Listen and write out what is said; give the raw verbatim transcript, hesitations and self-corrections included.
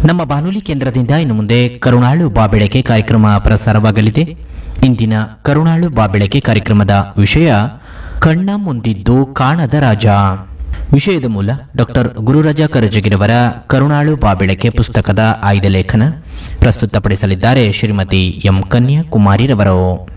ನಮ್ಮ ಬಾನುಲಿ ಕೇಂದ್ರದಿಂದ ಇನ್ನು ಮುಂದೆ ಕರುಣಾಳು ಬಾಬೆಳಕೆ ಕಾರ್ಯಕ್ರಮ ಪ್ರಸಾರವಾಗಲಿದೆ. ಇಂದಿನ ಕರುಣಾಳು ಬಾಬೆಳಕೆ ಕಾರ್ಯಕ್ರಮದ ವಿಷಯ ಕಣ್ಣ ಮುಂದಿದ್ದು ಕಾಣದ ರಾಜ. ವಿಷಯದ ಮೂಲ ಡಾಕ್ಟರ್ ಗುರುರಾಜ ಕರಜಗಿರವರ ಕರುಣಾಳು ಬಾಬೆಳಕೆ ಪುಸ್ತಕದ ಆಯ್ದ ಲೇಖನ. ಪ್ರಸ್ತುತಪಡಿಸಲಿದ್ದಾರೆ ಶ್ರೀಮತಿ ಎಂ ಕನ್ಯಾಕುಮಾರಿರವರು.